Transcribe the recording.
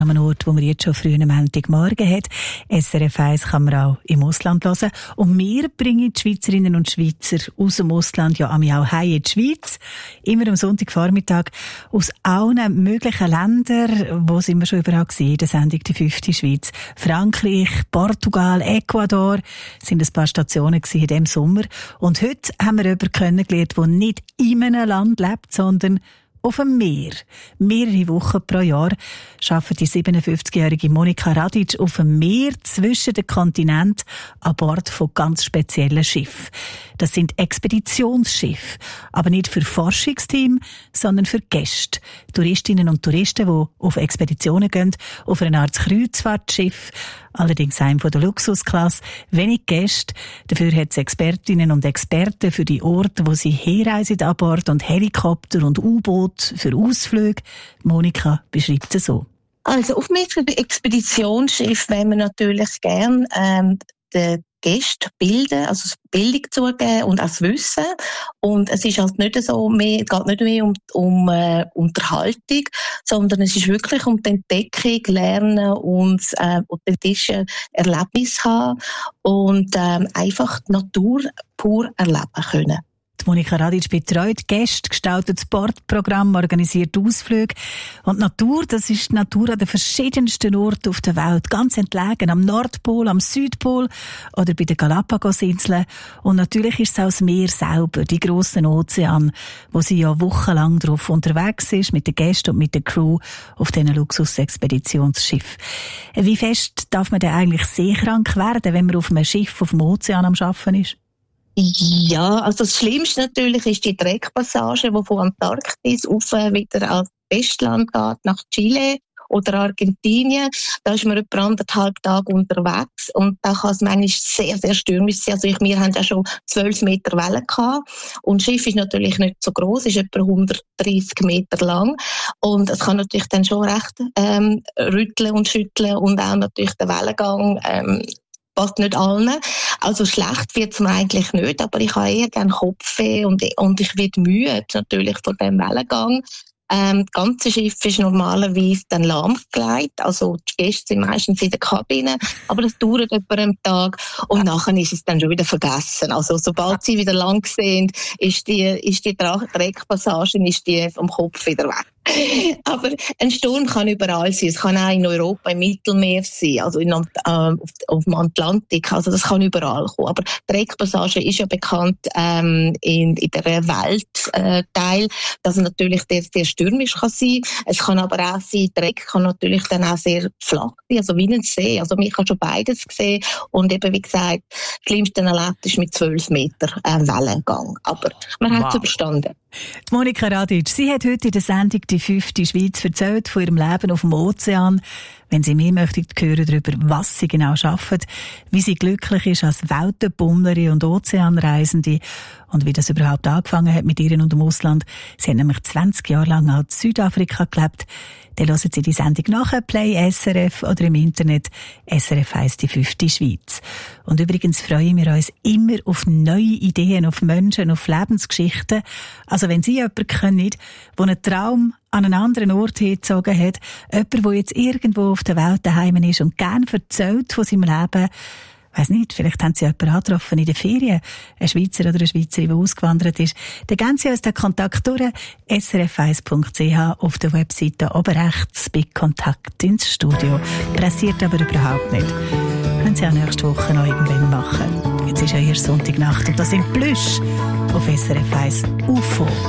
Am Ort, wo man jetzt schon früh am Montagmorgen hat. SRF 1 kann man auch im Ausland hören. Und wir bringen die Schweizerinnen und Schweizer aus dem Ausland ja auch heim in die Schweiz. Immer am Sonntagvormittag aus allen möglichen Ländern. Wo sind wir schon überall gesehen? In der Sendung «Die 5. Schweiz». Frankreich, Portugal, Ecuador sind ein paar Stationen in diesem Sommer. Und heute haben wir jemanden kennengelernt, der nicht in einem Land lebt, sondern auf dem Meer. Mehrere Wochen pro Jahr arbeitet die 57-jährige Monika Radic auf dem Meer zwischen den Kontinenten an Bord von ganz speziellen Schiffen. Das sind Expeditionsschiffe, aber nicht für Forschungsteam, sondern für Gäste. Touristinnen und Touristen, die auf Expeditionen gehen, auf eine Art Kreuzfahrtschiff, allerdings einem von der Luxusklasse, wenig Gäste. Dafür hat es Expertinnen und Experten für die Orte, wo sie herreisen an Bord, und Helikopter und U-Boot für Ausflüge. Monika beschreibt es so. Also auf einem Expeditionsschiff wollen wir natürlich gerne den Gästen bilden, also Bildung zugeben und auch das Wissen. Und es ist halt nicht so mehr, geht nicht mehr um Unterhaltung, sondern es ist wirklich um die Entdeckung, Lernen und authentische Erlebnisse haben und einfach die Natur pur erleben können. Monika Radic betreut Gäste, gestaltet das Bordprogramm, organisiert Ausflüge. Und die Natur, das ist die Natur an den verschiedensten Orten auf der Welt. Ganz entlegen, am Nordpol, am Südpol oder bei den Galapagos-Inseln. Und natürlich ist es auch das Meer selber, die grossen Ozeane, wo sie ja wochenlang drauf unterwegs ist, mit den Gästen und mit der Crew auf diesen Luxus-Expeditionsschiff. Wie fest darf man denn eigentlich seekrank werden, wenn man auf einem Schiff auf dem Ozean am Arbeiten ist? Ja, also das Schlimmste natürlich ist die Dreckpassage, die von Antarktis auf wieder ans Festland geht, nach Chile oder Argentinien. Da ist man etwa 1,5 Tage unterwegs und da kann es manchmal sehr, sehr stürmisch sein. Also wir haben ja schon 12 Meter Wellen gehabt und das Schiff ist natürlich nicht so groß, ist etwa 130 Meter lang und es kann natürlich dann schon recht rütteln und schütteln und auch natürlich der Wellengang passt nicht allen. Also schlecht wird es mir eigentlich nicht, aber ich habe eher gerne Kopfweh und ich werde müde natürlich von dem Wellengang. Das ganze Schiff ist normalerweise dann lahmgelegt, also die Gäste sind meistens in der Kabine, aber das dauert etwa einen Tag und nachher ist es dann schon wieder vergessen. Also sobald sie wieder lang sind, ist die Dreckpassage vom Kopf wieder weg. Aber ein Sturm kann überall sein. Es kann auch in Europa im Mittelmeer sein, also auf dem Atlantik. Also das kann überall kommen. Aber die Dreckpassage ist ja bekannt in der Weltteil, dass es natürlich sehr stürmisch kann sein. Es kann aber auch sein, Dreck kann natürlich dann auch sehr flach sein, also wie ein See. Also ich habe schon beides gesehen und eben wie gesagt, das Schlimmste erlebt ist mit 12 Meter Wellengang. Aber man hat es überstanden. Die Monika Radic, sie hat heute in der Sendung «Die 5. Schweiz» erzählt von ihrem Leben auf dem Ozean. Wenn Sie mehr möchten hören darüber, was sie genau arbeitet, wie sie glücklich ist als Weltenbummlerin und Ozeanreisende und wie das überhaupt angefangen hat mit ihr und dem Ausland. Sie hat nämlich 20 Jahre lang auch in Südafrika gelebt. Dann hören Sie die Sendung nachher, Play SRF oder im Internet SRF 1 «Die 5. Schweiz». Und übrigens freuen wir uns immer auf neue Ideen, auf Menschen, auf Lebensgeschichten. Also wenn Sie jemanden kennen, der einen Traum an einen anderen Ort hingezogen hat, jemand, der jetzt irgendwo auf der Welt daheim ist und gerne erzählt von seinem Leben, weiss nicht, vielleicht haben Sie jemanden angetroffen in den Ferien, ein Schweizer oder eine Schweizerin, die ausgewandert ist, dann geben Sie uns den Kontakt durch, srf1.ch auf der Webseite oben rechts bei Kontakt ins Studio. Pressiert aber überhaupt nicht. Können Sie auch nächste Woche noch irgendwann machen. Jetzt ist ja erst Sonntagnacht und das sind Plüsch auf SRF 1 UFO.